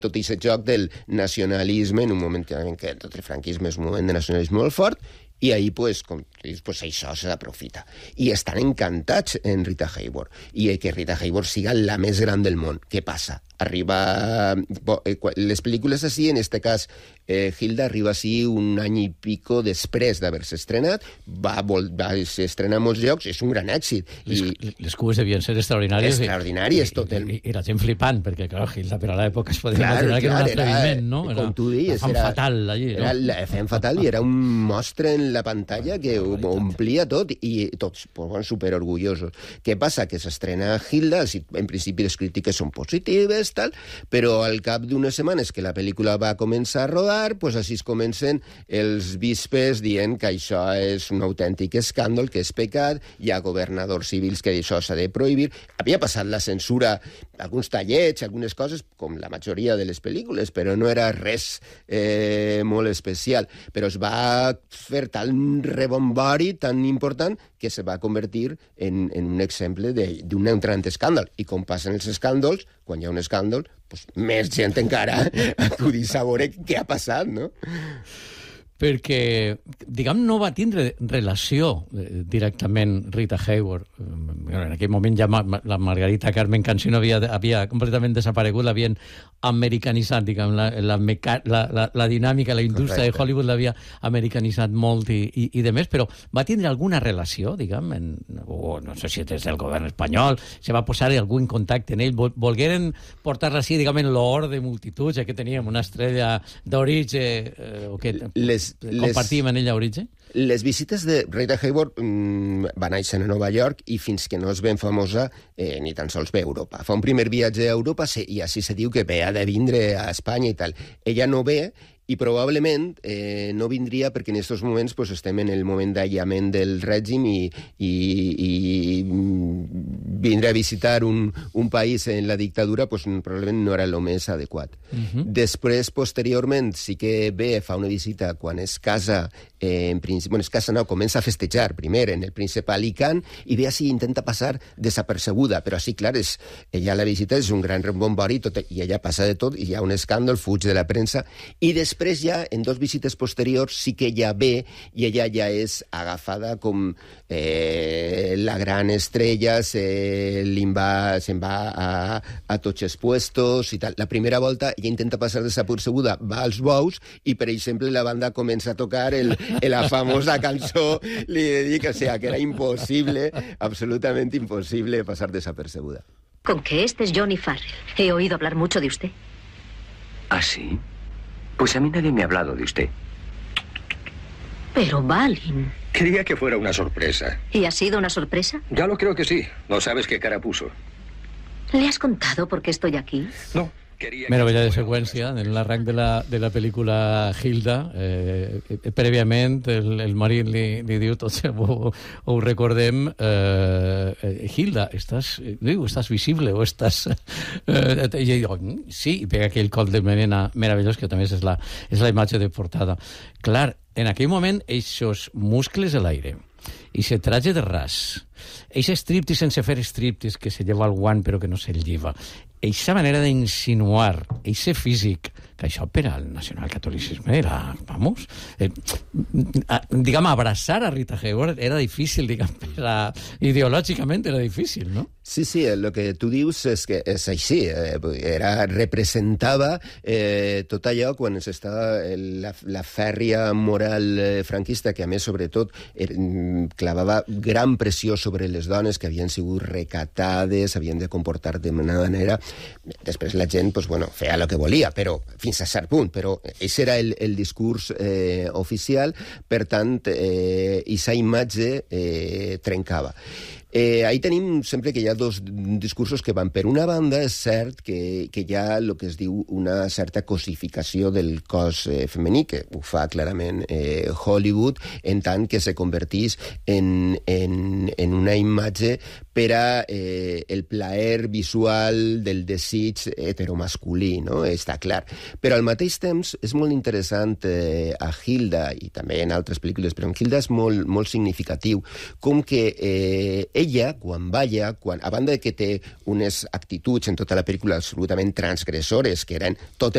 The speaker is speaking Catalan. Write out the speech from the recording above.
tot aquest joc del nacionalisme en un moment en què tot el franquisme és un moment de nacionalisme molt fort, i ahir, pues, com tu dius, pues, això s'aprofita. I estan encantats en Rita Hayworth. I que Rita Hayworth siga la més gran del món. Què passa? Arriba... Les pel·lícules així, en este cas, Hilda arriba així un any i pico després d'haver-se estrenat, va s'estrenar a molts llocs, és un gran èxit. Les cues devien ser extraordinàries. Extraordinàries, tot el... I la gent flipant, perquè, clar, Hilda, però a l'època es podia imaginar que era un atreviment, no? Com tu dius, era fatal, allí, no? Era la fem fatal i era un mostre en la pantalla que omplia tot, i tots pues, super orgullosos. Què passa? Que s'estrena Hilda, en principi les crítiques són positives, tal, però al cap d'unes setmanes que la pel·lícula va començar a rodar, pues així comencen els bispes dient que això és un autèntic escàndol, que és pecat, hi ha governadors civils que això s'ha de prohibir. Havia passat la censura, alguns tallets, algunes coses, com la majoria de les pel·lícules, però no era res molt especial. Però es va fer tal rebombori tan important que se va convertir en un exemple d'un entrant escàndol. I com passen els escàndols, quan hi ha un escàndol, pues, més gent encara acudís a veure què ha passat, no? Perquè, diguem, no va tindre relació directament Rita Hayworth. En aquell moment ja la Margarita Carmen Cansino havia completament desaparegut, l'havien americanitzat, diguem, la dinàmica, la indústria de Hollywood l'havia americanitzat molt i de més, però va tindre alguna relació, diguem, no sé si des del govern espanyol, se va posar algun contacte en ell, volgueren portar-la així, diguem, en l'or de multituds, ja que teníem una estrella d'origen, o que... compartíem en ella origen? Les visites de Rita Hayworth va néixer a Nova York i fins que no és ben famosa ni tan sols ve a Europa. Fa un primer viatge a Europa i així se diu que ve a de vindre a Espanya i tal. Ella no ve i probablement no vindria perquè en aquests moments pues, estem en el moment d'aïllament del règim i vindre a visitar un país en la dictadura pues, probablement no era el més adequat. Després, posteriorment, sí que ve, fa una visita quan es casa, comença a festejar primer en el príncep Alicant i ve així intenta passar desapercebuda, però així, clar, ella la visita és un gran rebombori i ella passa de tot i hi ha un escàndol, fuig de la premsa i després ja, en dos visites posteriors, sí que ella ve i ella ja és agafada com la gran estrella, se'n va a tots els puestos i tal. La primera volta ella intenta passar desapercebuda, va als bous i, per exemple, la banda comença a tocar la famosa cançó Li dedica, o sea, que era imposible, absolutamente imposible pasar desapercebuda. Con que este es Johnny Farrell. He oído hablar mucho de usted. ¿Ah, sí? Pues a mí nadie me ha hablado de usted. Pero Balin... Quería que fuera una sorpresa. ¿Y ha sido una sorpresa? Ya lo creo que sí. No sabes qué cara puso. ¿Le has contado por qué estoy aquí? No. Meravella de seqüència en l'arranc de la pel·lícula Hilda. Prèviament el marit li diu, tots ho recordem, Hilda, estàs visible o estàs... I ell diu, sí, i pega aquell col de melena meravellós, que també és la imatge de portada. Clar, en aquell moment, eixos muscles a l'aire, eixe traje de ras, eixe striptease sense fer striptease, que se lleva el guant però que no se'l lleva, eixa manera d'insinuar, eixe físic, que això per al nacionalcatolicisme era, vamos, diguem, abraçar a Rita Hayworth era difícil, diguem, ideològicament era difícil, no? Sí, el que tu dius és que és així, representava tot allò quan s'estava la fèrria moral franquista, que a més, sobretot, clavava gran pressió sobre les dones que havien sigut recatades, havien de comportar de manera... Després la gent, pues, bueno, feia el que volia, però fins a cert punt, però aquest era el discurs oficial, per tant, aquesta imatge trencava. Ahí tenim sempre que hi ha dos discursos que van. Per una banda, és cert que hi ha el que es diu una certa cosificació del cos femení, que ho fa clarament Hollywood, en tant que se convertís en una imatge per a el plaer visual del desig heteromasculí, no? Està clar. Però al mateix temps és molt interessant a Hilda, i també en altres pel·lícules, però en Hilda és molt significatiu, com que ella, quan balla, a banda que té unes actituds en tota la pel·lícula absolutament transgressores, que eren tot